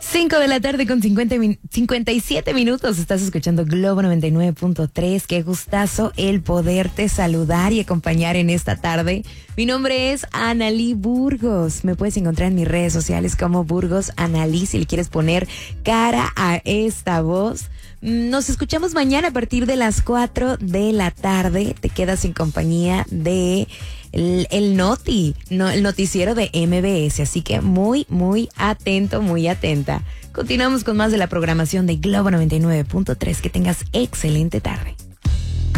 5 de la tarde con 57 minutos. Estás escuchando Globo 99.3. Qué gustazo el poderte saludar y acompañar en esta tarde. Mi nombre es Analí Burgos. Me puedes encontrar en mis redes sociales como Burgos Analí si le quieres poner cara a esta voz. Nos escuchamos mañana a partir de las 4 de la tarde. Te quedas en compañía de el noticiero de MBS. Así que muy atento, muy atenta. Continuamos con más de la programación de Globo 99.3. Que tengas excelente tarde.